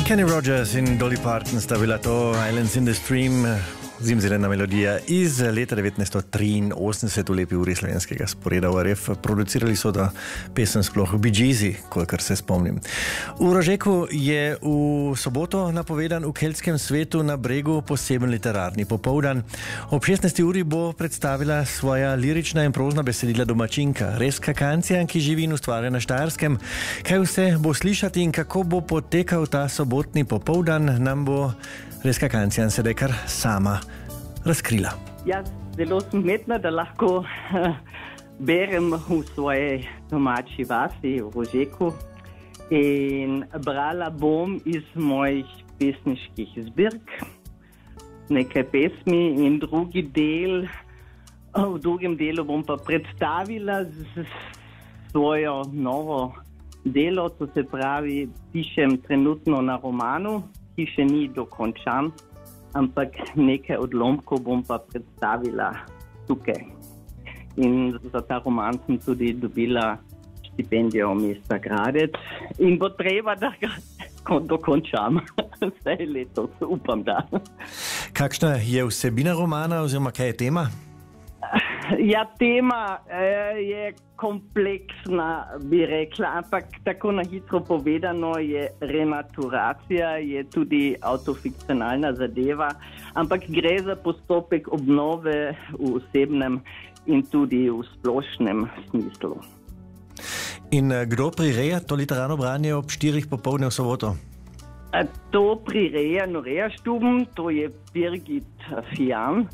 Kenny Rogers in Dolly Parton sta bila to Islands in the Stream, zimzelena melodija iz leta 1983 v lepi uri slovenskega sporeda ORF. Producirali so da pesem sploh Bee Geesi, kolikor se spomnim. V Rožeku je v soboto napovedan v keltskem svetu na Bregu poseben literarni popoldan. Ob 16. uri bo predstavila svoja lirična in prozna besedila domačinka Rezka Kancijan, ki živi in ustvarja na Štajerskem. Kaj vse bo slišati in kako bo potekal ta sobotni popoldan, nam bo Rezka Kancijan sedaj kar sama razkrila. Jaz zelo sem smetna, da lahko berem v svojej domači vasi v Rožeku in brala bom iz mojih pesniških zbirk nekaj pesmi in v drugem delu bom pa predstavila svojo novo delo, to se pravi, pišem trenutno na romanu, ki še ni dokončan, ampak nekaj odlomkov bom pa predstavila tukaj. In za ta roman sem tudi dobila štipendijo mesta Gradec in bo treba, da ga dokončam. Vse letos, upam, da. Kakšna je vsebina romana oziroma kaj je tema? Ja, tema je kompleksna, bi rekla, ampak tako na hitro povedano je renaturacija, je tudi autofikcionalna zadeva, ampak gre za postopek obnove v osebnem in tudi v splošnem smislu. In kdo prireja to literarno branje ob 4 popoldne v soboto? To prireja Norea Stuben, to je Birgit Fijan,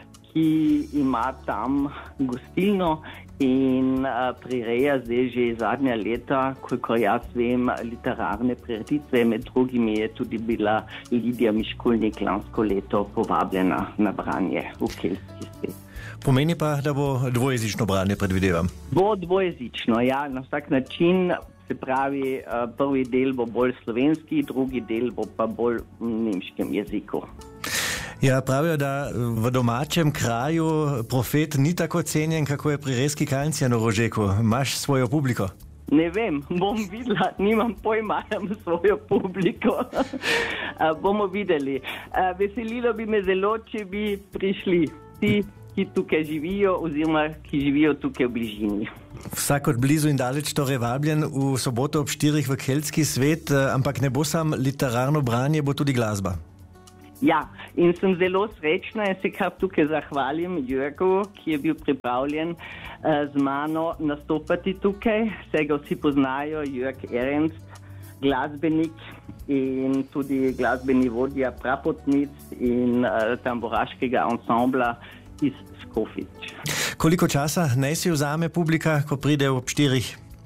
ki ima tam gostilno in prireja zdaj že zadnja leta, kolikor jaz vem, literarne prireditve. Med drugimi je tudi bila Lidija Miškulnik lansko leto povabljena na branje v keltski svet. Pomeni pa, da bo dvojezično branje, predvidevam? Bo dvojezično, ja, na vsak način. Se pravi, prvi del bo bolj slovenski, drugi del bo pa bolj v nemškem jeziku. Ja, pravijo, da v domačem kraju profet ni tako cenjen, kako je pri Rezki Kancijan v Rožeku. Imaš svojo publiko? Ne vem, bom videla, nimam pojma, imam svojo publiko. Bomo videli. Veselilo bi me zelo, če bi prišli ti, ki tukaj živijo oziroma ki živijo tukaj v bližini. Vsak od blizu in daleč torej vabljen v soboto ob 4 v keltski svet, ampak ne bo sam literarno branje, bo tudi glasba. Ja, in sem zelo srečna in se kar tukaj zahvalim Jörgu, ki je bil pripravljen z mano nastopati tukaj. Vse ga vsi poznajo, Jörg Ernst, glasbenik in tudi glasbeni vodja Prapotnic in tamburaškega ansambla iz Škofjič. Koliko časa naj si vzame publika, ko pride ob 4?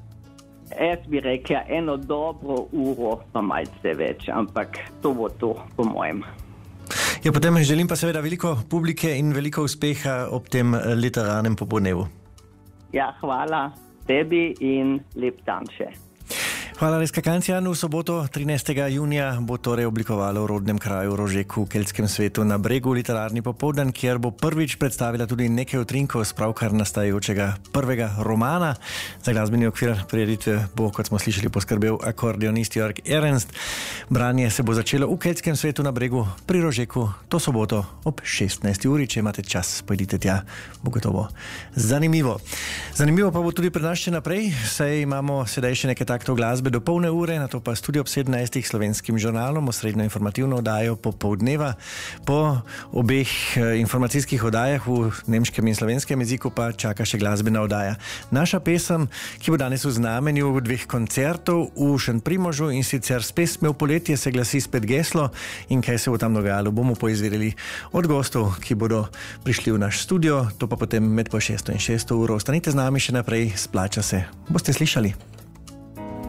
Jaz bi rekla eno dobro uro, pa malce več, ampak to bo to po mojem. Ja, potem želim pa seveda veliko publike in veliko uspeha ob tem literarnem popoldnevu. Ja, hvala tebi in lep dan še. Hvala Rezka Kancijan. V soboto 13. junija bo torej oblikovalo v rodnem kraju Rožeku v keltskem svetu na Bregu literarni popoldan, kjer bo prvič predstavila tudi nekaj utrinkov z pravkar nastajajočega prvega romana. Za glasbeni okvir prireditve bo, kot smo slišali, poskrbel akordionist Jörg Ernst. Branje se bo začelo v keltskem svetu na Bregu pri Rožeku to soboto ob 16. uri. Če imate čas, pojdite tja, bo gotovo zanimivo. Zanimivo pa bo tudi pri nas še naprej, saj imamo sedaj še nekaj taktov glasbe do polne ure, na to pa studio ob 17. slovenskim žurnalom, osrednjo informativno oddajo popoldneva. Po obeh informacijskih oddajah v nemškem in slovenskem jeziku pa čaka še glasbena oddaja. Naša pesem, ki bo danes v znamenju 2 koncertov v Šentprimožu in sicer s pesmijo Poletje se glasi spet geslo, in kaj se bo tam dogajalo, bomo poizvedeli od gostov, ki bodo prišli v naš studio, to pa potem med po 6. in 6. uro. Ostanite z nami še naprej, splača se. Boste slišali.